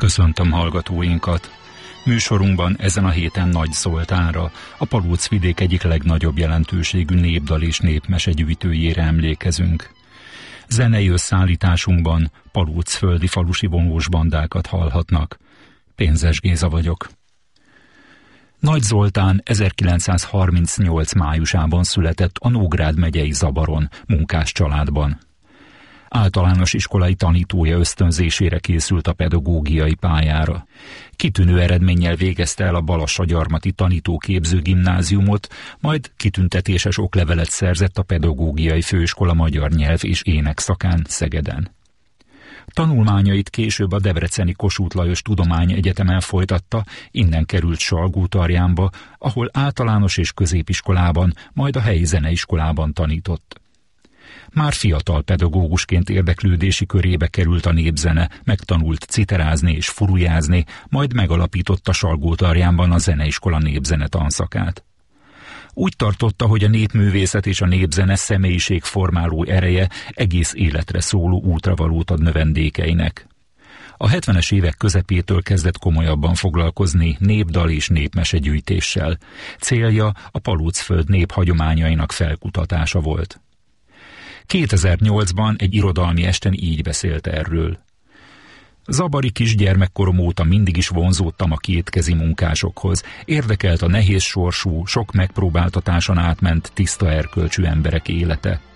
Köszöntöm hallgatóinkat! Műsorunkban ezen a héten Nagy Zoltánra, a Palóc-vidék egyik legnagyobb jelentőségű népdal és népmesegyűjtőjére emlékezünk. Zenei összeállításunkban palócföldi falusi vonós bandákat hallhatnak. Pénzes Géza vagyok. Nagy Zoltán 1938 májusában született a Nógrád megyei Zabaron, munkás családban. Általános iskolai tanítója ösztönzésére készült a pedagógiai pályára. Kitűnő eredménnyel végezte el a Balassagyarmati Tanítóképző Gimnáziumot, majd kitüntetéses oklevelet szerzett a Pedagógiai Főiskola magyar nyelv és ének szakán Szegeden. Tanulmányait később a debreceni Kossuth Lajos Tudományegyetemen folytatta, innen került Salgótarjánba, ahol általános és középiskolában, majd a helyi zeneiskolában tanított. Már fiatal pedagógusként érdeklődési körébe került a népzene, megtanult citerázni és furujázni, majd megalapította Salgótarjánban a zeneiskola népzene tanszakát. Úgy tartotta, hogy a népművészet és a népzene személyiségformáló ereje egész életre szóló útravalót ad növendékeinek. A 70-es évek közepétől kezdett komolyabban foglalkozni népdal és népmesegyűjtéssel. Célja a Palócföld néphagyományainak felkutatása volt. 2008-ban egy irodalmi esten így beszélt erről. Zabari kisgyermekkorom óta mindig is vonzódtam a kétkezi munkásokhoz. Érdekelt a nehéz sorsú, sok megpróbáltatáson átment tiszta erkölcsű emberek élete.